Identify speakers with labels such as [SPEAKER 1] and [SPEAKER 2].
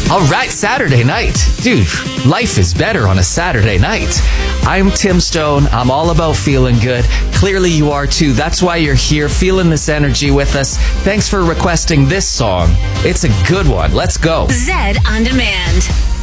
[SPEAKER 1] All right, Saturday night. Dude, life is better on a Saturday night. I'm Tim Stone. I'm all about feeling good. Clearly you are too. That's why you're here, feeling this energy with us. Thanks for requesting this song. It's a good one. Let's go.
[SPEAKER 2] Zed On Demand.